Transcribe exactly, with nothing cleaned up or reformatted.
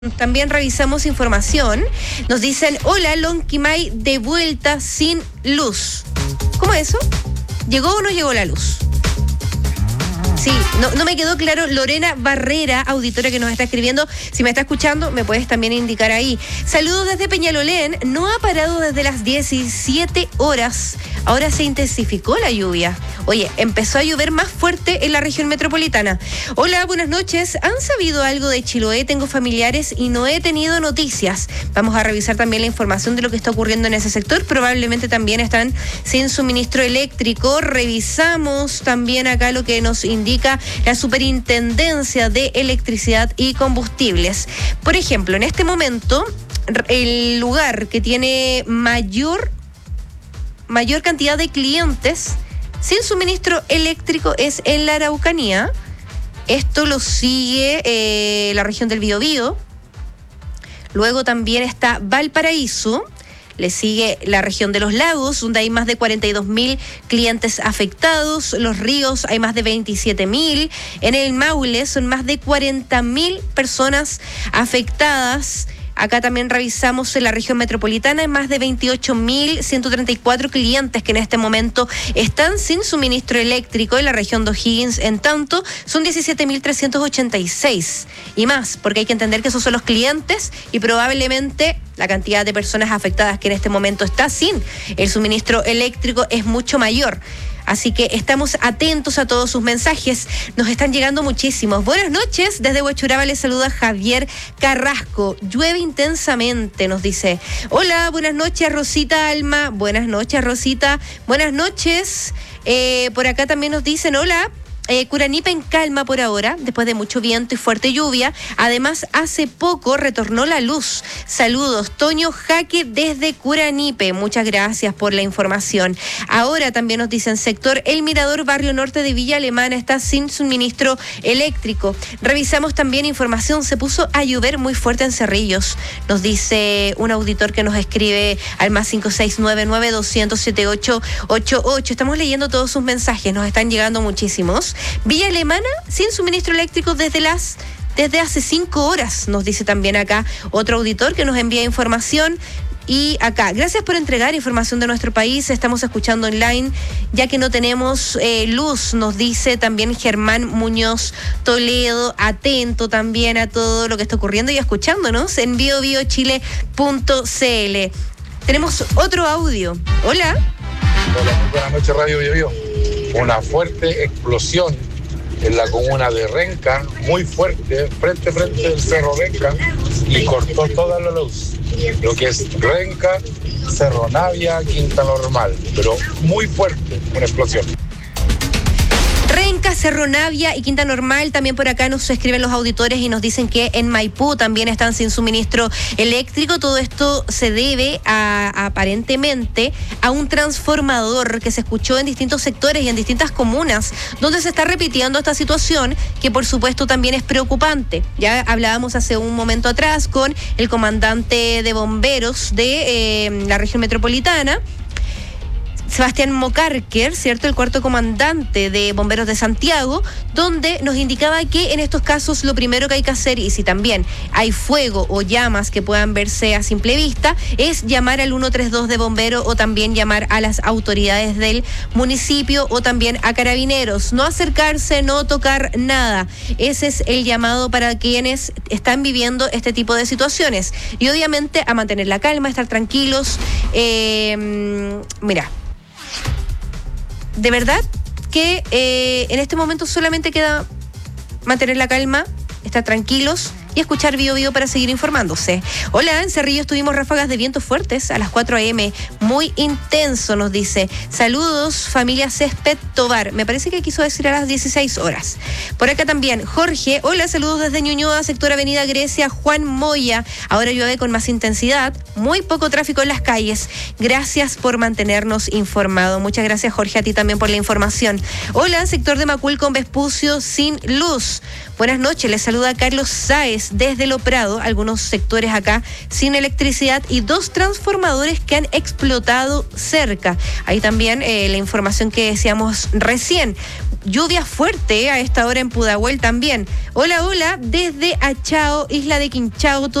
También revisamos información. Nos dicen, hola, Lonquimay de vuelta sin luz. ¿Cómo es eso? ¿Llegó o no llegó la luz? Sí, no, no me quedó claro. Lorena Barrera, auditora que nos está escribiendo, si me está escuchando, me puedes también indicar ahí. Saludos desde Peñalolén. No ha parado desde las diecisiete horas. Ahora se intensificó la lluvia. Oye, empezó a llover más fuerte en la región metropolitana. Hola, buenas noches. ¿Han sabido algo de Chiloé? Tengo familiares y no he tenido noticias. Vamos a revisar también la información de lo que está ocurriendo en ese sector. Probablemente también están sin suministro eléctrico. Revisamos también acá lo que nos indica la Superintendencia de Electricidad y Combustibles. Por ejemplo, en este momento, el lugar que tiene mayor, mayor cantidad de clientes sin suministro eléctrico es en la Araucanía. Esto lo sigue eh, la región del Biobío. Luego también está Valparaíso. Le sigue la región de los lagos, donde hay más de cuarenta y dos mil clientes afectados. Los Ríos hay más de veintisiete mil. En el Maule son más de cuarenta mil personas afectadas. Acá también revisamos en la región metropolitana, hay más de veintiocho mil ciento treinta y cuatro clientes que en este momento están sin suministro eléctrico. En la región de O'Higgins, en tanto, son diecisiete mil trescientos ochenta y seis y más, porque hay que entender que esos son los clientes y probablemente la cantidad de personas afectadas que en este momento está sin el suministro eléctrico es mucho mayor. Así que estamos atentos a todos sus mensajes. Nos están llegando muchísimos. Buenas noches. Desde Huachuraba les saluda Javier Carrasco. Llueve intensamente, nos dice. Hola, buenas noches, Rosita Alma. Buenas noches, Rosita. Buenas noches. Eh, por acá también nos dicen, hola. Eh, Curanipe en calma por ahora, después de mucho viento y fuerte lluvia. Además, hace poco retornó la luz. Saludos, Toño Jaque desde Curanipe. Muchas gracias por la información. Ahora también nos dicen, sector El Mirador, barrio norte de Villa Alemana, está sin suministro eléctrico. Revisamos también información, se puso a llover muy fuerte en Cerrillos. Nos dice un auditor que nos escribe al más cinco seis nueve nueve dos cero cero siete ocho ocho ocho. Estamos leyendo todos sus mensajes, nos están llegando muchísimos. Villa Alemana sin suministro eléctrico desde las desde hace cinco horas, nos dice también acá otro auditor que nos envía información. Y acá, gracias por entregar información de nuestro país, estamos escuchando online, ya que no tenemos eh, luz, nos dice también Germán Muñoz Toledo, atento también a todo lo que está ocurriendo y escuchándonos en bio bio chile punto c l. Tenemos otro audio. Hola. Hola, muy buenas noches, Radio Bio Bio. Una fuerte explosión en la comuna de Renca, muy fuerte, frente a frente del Cerro Renca, y cortó toda la luz. Lo que es Renca, Cerro Navia, Quinta Normal, pero muy fuerte, una explosión. Renca, Cerro Navia y Quinta Normal. También por acá nos escriben los auditores y nos dicen que en Maipú también están sin suministro eléctrico. Todo esto se debe a, aparentemente a un transformador que se escuchó en distintos sectores y en distintas comunas, donde se está repitiendo esta situación que por supuesto también es preocupante. Ya hablábamos hace un momento atrás con el comandante de bomberos de eh, la región metropolitana, Sebastián Mocarker, ¿cierto? El cuarto comandante de Bomberos de Santiago, donde nos indicaba que en estos casos lo primero que hay que hacer, y si también hay fuego o llamas que puedan verse a simple vista, es llamar al ciento treinta y dos de bomberos o también llamar a las autoridades del municipio o también a carabineros. No acercarse, no tocar nada. Ese es el llamado para quienes están viviendo este tipo de situaciones. Y obviamente a mantener la calma, estar tranquilos. Eh, mira. De verdad que eh, en este momento solamente queda mantener la calma, estar tranquilos y escuchar Bio Bio para seguir informándose. Hola, en Cerrillos tuvimos ráfagas de vientos fuertes a las cuatro a eme, muy intenso, nos dice. Saludos, familia Césped Tobar. Me parece que quiso decir a las dieciséis horas. Por acá también, Jorge, hola, saludos desde Ñuñoa, sector Avenida Grecia, Juan Moya. Ahora llueve con más intensidad, muy poco tráfico en las calles. Gracias por mantenernos informados. Muchas gracias, Jorge, a ti también por la información. Hola, sector de Macul con Vespucio sin luz. Buenas noches, les saluda Carlos Sáez desde Lo Prado, algunos sectores acá sin electricidad y dos transformadores que han explotado cerca. Ahí también eh, la información que decíamos recién. lluvia fuerte a esta hora en Pudahuel también. Hola, hola, desde Achao, isla de Quinchao.